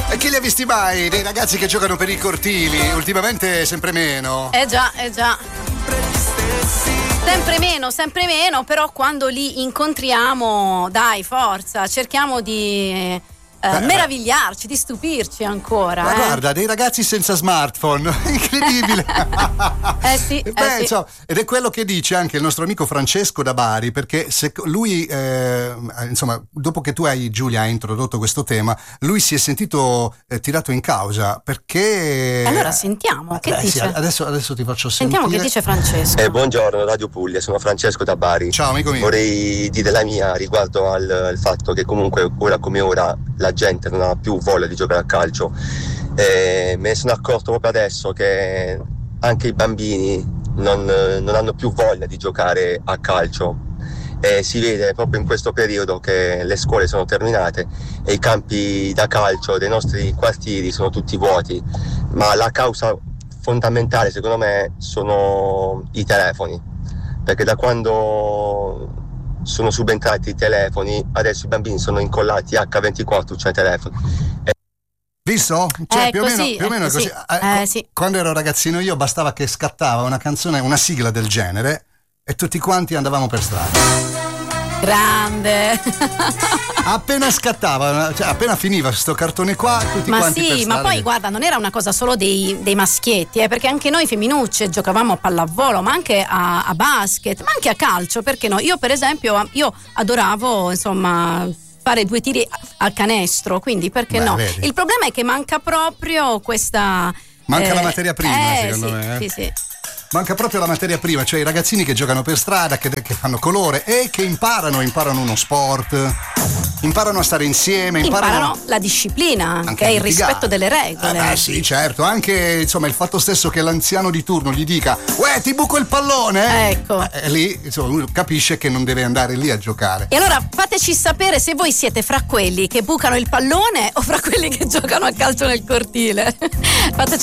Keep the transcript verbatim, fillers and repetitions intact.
E chi li ha visti mai dei ragazzi che giocano per i cortili? Ultimamente sempre meno. Eh già, eh già. Sempre meno, sempre meno, però quando li incontriamo, dai, forza, cerchiamo di eh, meravigliarci, di stupirci ancora. Ma eh. guarda, dei ragazzi senza smartphone, incredibile. eh sì, eh Beh, sì. insomma, ed è quello che dice anche il nostro amico Francesco da Bari, perché se lui, eh, insomma, dopo che tu hai, Giulia, hai introdotto questo tema, lui si è sentito eh, tirato in causa, perché... Allora sentiamo, che Beh, dice? sì, adesso, adesso ti faccio Sentiamo sentire. che dice Francesco. Eh, buongiorno Radio Puglia, sono Francesco da Bari. Ciao amico mio. Vorrei dire la mia riguardo al, al fatto che comunque ora come ora la gente non ha più voglia di giocare a calcio. Eh, me ne sono accorto proprio adesso che anche i bambini non, non hanno più voglia di giocare a calcio. Eh, si vede proprio in questo periodo che le scuole sono terminate e i campi da calcio dei nostri quartieri sono tutti vuoti, ma la causa fondamentale secondo me sono i telefoni, perché da quando sono subentrati i telefoni adesso i bambini sono incollati acca ventiquattro, cioè telefoni. E... Visto? Cioè, È più o meno, così, più o meno è è così. così. Eh, Eh, sì. Quando ero ragazzino io bastava che scattava una canzone, una sigla del genere e tutti quanti andavamo per strada. Grande. Appena scattava, cioè appena finiva sto cartone qua, tutti Ma quanti per sì, strada. ma poi guarda, non era una cosa solo dei, dei maschietti, eh, perché anche noi femminucce giocavamo a pallavolo, ma anche a, a basket, ma anche a calcio, perché no? Io per esempio, io adoravo, insomma, fare due tiri al canestro, quindi perché Beh, no? vedi. Il problema è che manca proprio questa... Manca eh, la materia prima, eh, secondo sì, me. Eh. Sì, sì. Manca proprio la materia prima, cioè i ragazzini che giocano per strada, che, che fanno colore e che imparano, imparano uno sport, imparano a stare insieme, imparano, Imparano la disciplina, anche che a è il litigare. rispetto delle regole. Eh beh, sì, certo, anche insomma il fatto stesso che l'anziano di turno gli dica uè, ti buco il pallone, Ecco. eh, lì insomma uno capisce che non deve andare lì a giocare. E allora fateci sapere se voi siete fra quelli che bucano il pallone o fra quelli che giocano a calcio nel cortile. Fateci